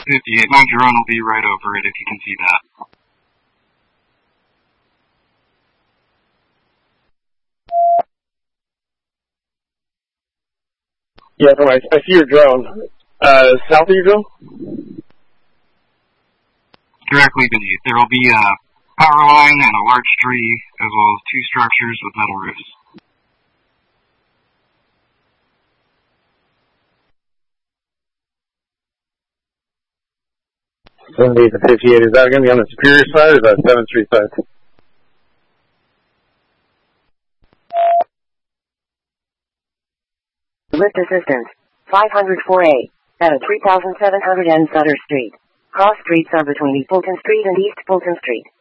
58. My drone will be right over it if you can see that. Yeah, I see your drone. South of your drone? Directly beneath. There will be a power line and a large tree, as well as 2 structures with metal roofs. The 58, is that going to be on the Superior side or the 7th Street side? Lift assistance. 504A. At 3700 N Sutter Street. Cross streets are between East Fulton Street and East Fulton Street.